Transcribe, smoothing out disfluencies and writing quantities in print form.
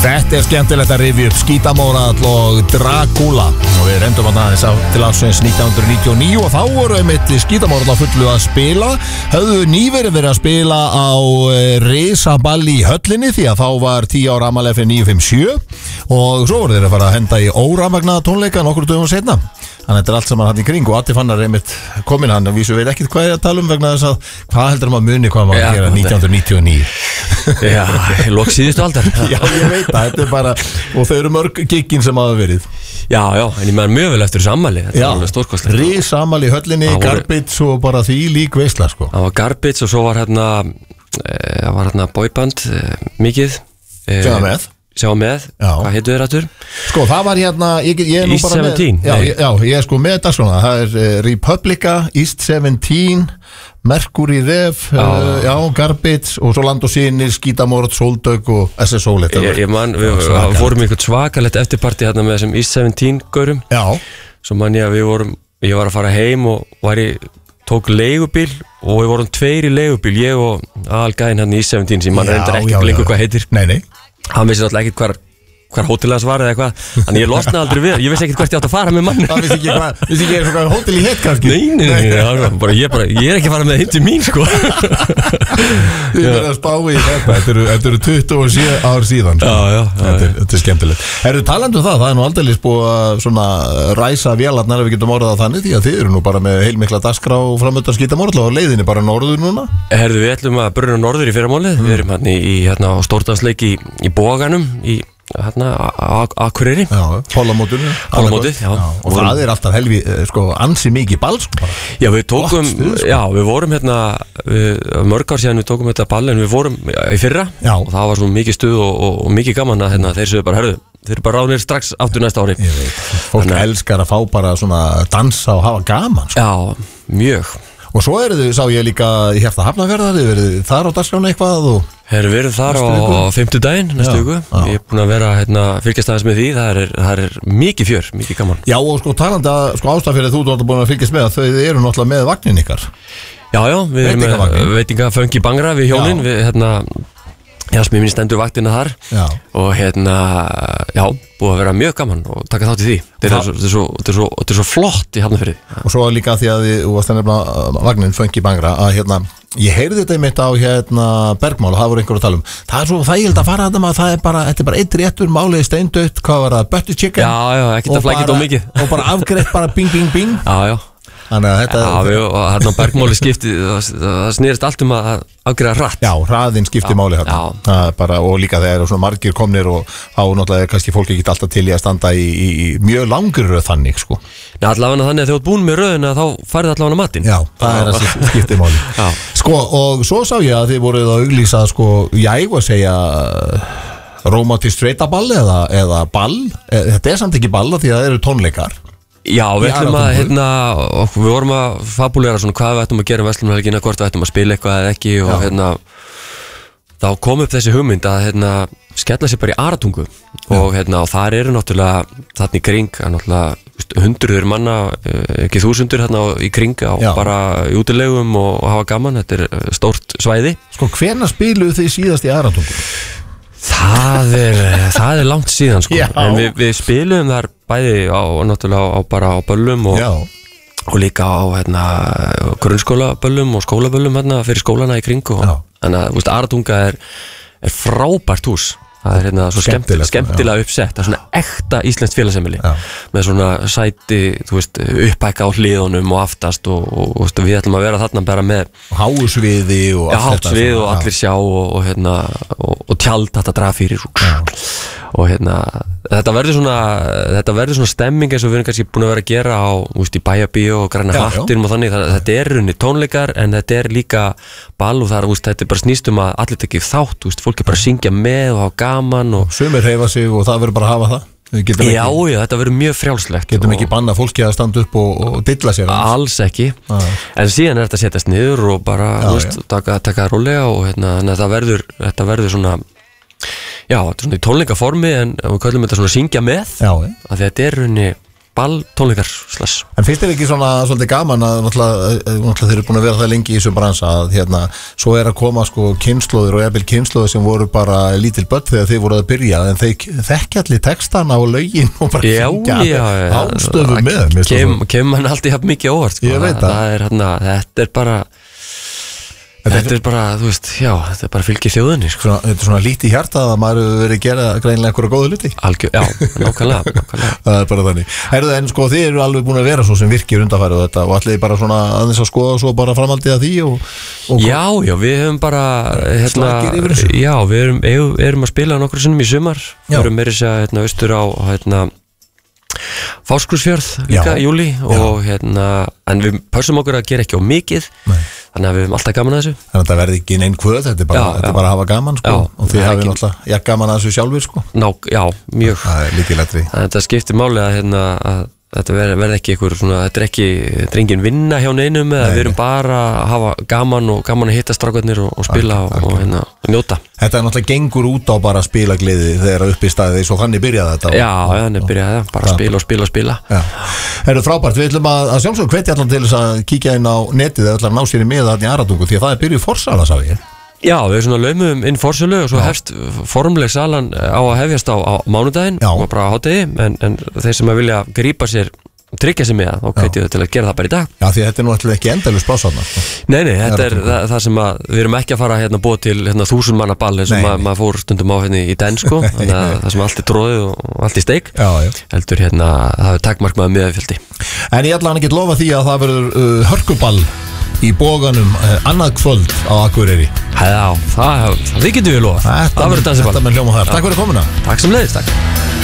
Þetta skemmtilegt að rifja upp Skítamórall og Dracula og við reyndum að aðeins til ásins 1999 og þá voru einmitt Skítamórall að fullu að spila höfðu nýverið verið að spila á risaballi í höllinni því að þá var 10 ára afmæli fyrir 957 og svo voru þeir að fara að henda í órafmagnaða tónleika nokkur dögum setna. Þannig að þetta allt saman hann í kring og Addi Fannar einmitt komin hann og vísu veit ekkert hvað ég að tala vegna þess að hvað heldur maður muni hvað maður að gera 1999 Já, lok síðustu aldar Já, ég veit það, þetta bara og þau eru mörg giggin sem hafa verið Já, en ég meðan mjög vel eftir þessu ammæli Þetta Já, var alveg stórkostlegt risammæli í höllinni, Garbage og bara því lík veisla sko Það var Garbage og svo var hérna boyband mikið Sjá með, hvað heitu þeir aftur? Sko, það var hérna ég er nú East bara 17 með, já, ég er sko með þetta svona Það er Republica, East 17 Mercury Rev Garbage og svo Land og Sinir Skítamórall, Sóldögg og SSO Ég man, við fórum einhvern svakalegt eftirparti hérna með þessum East 17 gaurum Já Svo man ég að ég var að fara heim og tók leigubíl og við vorum 2 í leigubíl ég og aðalgæðin hérna í East 17 sem mann reyndar ekki lengur hvað heitir Nei Hann vissi náttúrulega ekkert hvar hótelið hans var eða eitthvað Þannig ég losnaði aldrei við Ég vissi ekkert hvert ég átt að fara með mann Það vissi ekki hvað hótel í hitt kannski Nei, ég er ekki að fara með hinn til mín sko Ég verði að spá í þetta eru 27 ár síðan Þetta er skemmtilegt Eru talandi um það er nú aldrei búið að svona ræsa vélarnar ef við getum orðað þannig því að þið eru nú bara með heilmikla dagskrá framöndan Skítamórall og leiðinni bara norður núna Herðu, við ætlum að bruna norður í fyrramálið Við erum hérna á stórdansleik í Boganum í hérna Akureyri Pólamótið og það er alltaf helvi sko ansi mikið ball sko bara Já við tókum við vorum hérna mörg ár síðan við tókum þetta ball en við vorum í fyrra og það var svo mikið stuð og mikið gaman að hérna þeir sögðu bara herðu þeir eru bara ráðnir strax aftur næsta ári Fólk elskar að fá bara svona dansa og hafa gaman sko. Já mjög Og svo sá ég líka í Hjarta Hafnarfjarðar þið þar á dagskránu eitthvað og Við erum þar á 5. daginn næstu viku Ég er búin að vera fylgjast aðeins með því það er mikið fjör, mikið gaman Já og sko talandi að ástæð fyrir þú ert búin að fylgjast með þau eru náttúrulega með vagnin ykkar Já, við erum með veitingaföngi bangra við hjónin við Jasmín minn stendur vaktina þar og búið að vera mjög gaman og taka þátt í því Þetta er svo flott í Hafnarfirði Og svo líka því að þú varst að nefna vagnin Funky Bangra að ég heyrði þetta einmitt á Bergmál og það voru einhver að tala um það er svo þægild að fara þetta þetta er bara eitt réttur málið steindautt hvað var það, butter chicken Já, ekkert að flækja þetta mikið og bara afgreitt bara bing bing bing Já Þannig að þetta og hérna Bergmáli skipti það snerist allt að afgreiða hratt Já, hraðinn skipti máli hérna og líka þegar svona margir komnir og þá náttúrulega kannski fólk ekki alltaf til í að standa í mjög langur röð þannig sko Nei, allavega þannig að þegar þú ert búin með röðina þá færði allavega matinn Já, það er að skipti máli Sko, og svo sá ég að þið voruð að auglýsa sko, ég var að segja romantískt sveitaball eða ball Þetta er samt ekki ball því að það eru tónleikar Já, við ætlum að við vorum að fabulera svona hvað við ætlum að gera um verslunarhelgina, hvort við ætlum að spila eitthvað eða ekki og þá kom upp þessi hugmynd að skella sér bara í Aratungu og þar eru náttúrulega þarna í kring náttúrulega hundruður manna ekki þúsundur þarna í kring bara í útilegum og hafa gaman, þetta er stórt svæði Sko, hvenær spiluðu þið síðast í Aratungu? Það er langt síðan sko. En við spilum þar bæði náttúrulega bara á böllum og líka á grunnskólaböllum og skólaböllum fyrir skólana í kring þannig að Aratunga er frábært hús það er svo skemmtilega uppsett það er svona ekta íslenskt félagsheimili með svona sæti upphækka á hliðunum og aftast og við ætlum að vera þarna bara með háusviði og háusvið og allir sjá og tjald þetta draga fyrir og þetta verður svona stemming eins og við erum kannski búin að vera að gera á í Bæjarbíó og Græna hattinum og þannig þetta er runni tónleikar en þetta er líka ball og þetta er bara snýst að allir tekið þátt fólk er bara að syngja með og hafa gaman og sumir hreyfa sig og það verður bara að hafa það Já, þetta verður mjög frjálslegt Getum ekki banna fólki að standa upp og dilla sér Alls ekki En síðan er þetta að setjast niður og bara taka það rólega og þetta verður svona Já, þetta er svona í tónleikaformi en við kallum þetta svona syngja með að þetta er runni balltónleikar slags. En finnst þér ekki svona svolítið gaman að náttúrulega þeir eru búin að vera það lengi í þessum bransa að svo að koma sko kynslóðir og jafnvel kynslóðir sem voru bara lítil börn þegar þeir voru að byrja en þeir þekki allir textana og lögin og bara syngja ástöfum með kemur hann alltaf jafn mikið óvart sko. Þetta er bara, þú veist, þetta er bara fylgir þjóðinni sko. Þetta er svona lítið hjartað að maður hefur verið gera greinilega einhverja góða hluti. Já, nákvæmlega. Það er bara þannig. En sko, þið eru alveg búin að vera svo sem virkir undanfærið þetta og allir bara svona aðeins að skoða svo bara framhaldið að því og Já, við höfum bara slakir yfir þessu. Já, við erum að spila nokkru sinnum í sumar. Við erum meira að segja austur á Fáskrúsfjörð líka í júli og en við pössum okkur að gera ekki of mikið. Þannig að við höfum alltaf gaman að þessu. Þannig að þetta verði ekki neinn kvöð, þetta er bara að hafa gaman sko. Og þið hafið náttúrulega gaman að þessu sjálfur sko. Já, mjög. Það er líkilegri. Þetta skiptir máli að þetta verði ekki einhver svona, þetta er engin vinna hjá neinum eða við erum bara að hafa gaman og gaman að hitta strákarnir og spila og njóta. Þetta er náttúrulega gengur út á bara spilagleði þegar upp í staðið eins og þannig byrjaði þetta. Já, þannig byrjaði það, bara spila. Það frábært, við ætlum að sjálfsögðu hvetja allan til þess að kíkja inn á netið eða ætla að ná sér í miða þarna í Aratungu því að það er byrjuð forsala, sá ég. Já, við svona laumum inn forsölu og svo hefst formleg salan á að hefjast á mánudaginn og bara á hádegi en þeir sem að vilja grípa sér tryggja sig með það og hvetja þau til að gera það bara í dag. Já, því þetta er nú alltaf ekki endalaust pláss þarna. Nei, þetta er það sem að við erum ekki að fara búa til 1000 manna ball eins og maður fór stundum á í den sko, þannig að það sem allt er tróðið og allt í steik. Heldur það er takmarkmaður miðafjöldi. En ég ætla hann ekki að lofa því að það verður hörkuball í Boganum annað kvöld á Akureyri. Já, það getum við lofa. Það verður dansiball. Þetta með hljóma þar. Takk fyrir komuna. Takk sem leiðist, takk.